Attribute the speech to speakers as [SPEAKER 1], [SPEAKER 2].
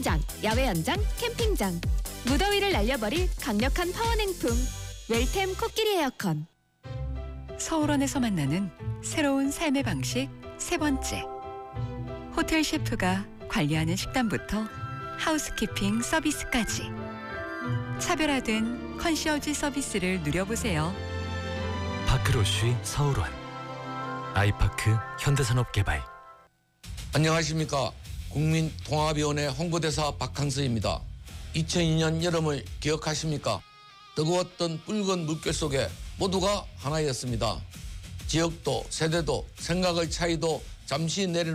[SPEAKER 1] 수영장, 야외 연장, 캠핑장. 무더위를 날려버릴 강력한 파워냉풍. 웰템 코끼리 에어컨.
[SPEAKER 2] 서울원에서 만나는 새로운 삶의 방식 세 번째. 호텔 셰프가 관리하는 식단부터 하우스키핑 서비스까지 차별화된 컨시어지 서비스를 누려보세요.
[SPEAKER 3] 파크로쉬 서울원. 아이파크 현대산업개발.
[SPEAKER 4] 안녕하십니까. 국민통합위원회 홍보대사 박항서입니다. 2002년 여름을 기억하십니까? 뜨거웠던 붉은 물결 속에 모두가 하나였습니다. 지역도 세대도 생각의 차이도 잠시 내려놓고